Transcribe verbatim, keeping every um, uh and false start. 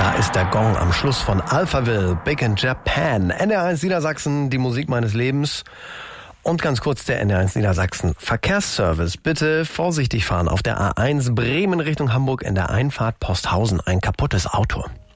Da ist der Gong am Schluss von Alphaville, Big in Japan. N R eins Niedersachsen, die Musik meines Lebens. Und ganz kurz der N R eins Niedersachsen Verkehrsservice. Bitte vorsichtig fahren auf der A eins Bremen Richtung Hamburg in der Einfahrt Posthausen. Ein kaputtes Auto.